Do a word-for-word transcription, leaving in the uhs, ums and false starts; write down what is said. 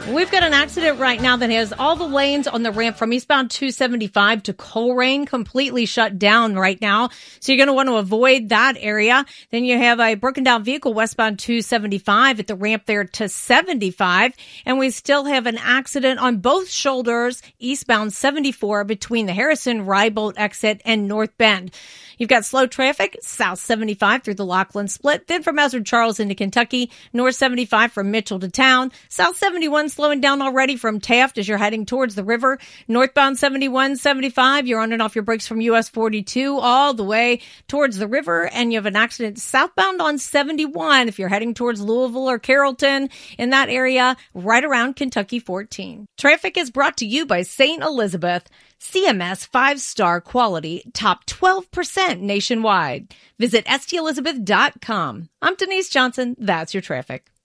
We've got an accident right now that has all the lanes on the ramp from eastbound two seventy-five to Colerain completely shut down right now. So you're going to want to avoid that area. Then you have a broken down vehicle westbound two seventy-five at the ramp there to seventy-five. And we still have an accident on both shoulders eastbound seventy-four between the Harrison-Rybolt exit and North Bend. You've got slow traffic south seventy-five through the Lachlan Split. Then from Ezra Charles into Kentucky, north seventy-five from Mitchell to town. South seventy-one slowing down already from Taft as you're heading towards the river. Northbound seventy-one seventy-five, you're on and off your brakes from U S forty-two all the way towards the river. And you have an accident southbound on seventy-one if you're heading towards Louisville or Carrollton in that area right around Kentucky fourteen. Traffic is brought to you by Saint Elizabeth. C M S five-star quality, top twelve percent nationwide. Visit S T Elizabeth dot com. I'm Denise Johnson. That's your traffic.